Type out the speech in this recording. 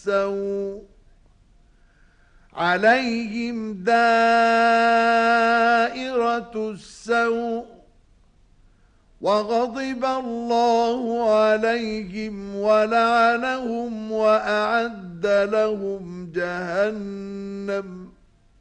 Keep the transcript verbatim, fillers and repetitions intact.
السوء عليهم دائرة السوء وغضب الله عليهم ولعنهم وأعد لهم جهنم